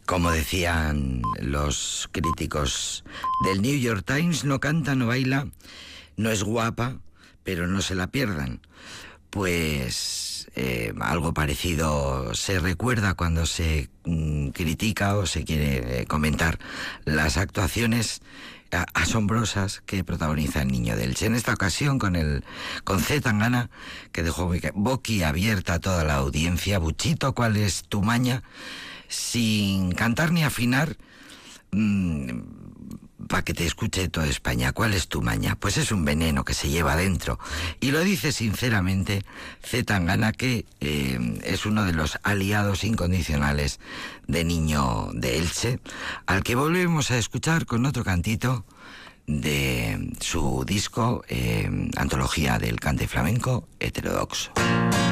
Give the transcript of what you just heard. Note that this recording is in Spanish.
Como decían los críticos del New York Times, no canta, no baila, no es guapa, pero no se la pierdan. Pues algo parecido se recuerda cuando se critica o se quiere comentar las actuaciones asombrosas que protagoniza el Niño de Elche. En esta ocasión con C. Tangana, que dejó boquiabierta a toda la audiencia. Buchito, ¿cuál es tu maña? Sin cantar ni afinar, para que te escuche toda España. ¿Cuál es tu maña? Pues es un veneno que se lleva dentro. Y lo dice sinceramente C. Tangana, que es uno de los aliados incondicionales de Niño de Elche, al que volvemos a escuchar con otro cantito de su disco Antología del Cante Flamenco Heterodoxo.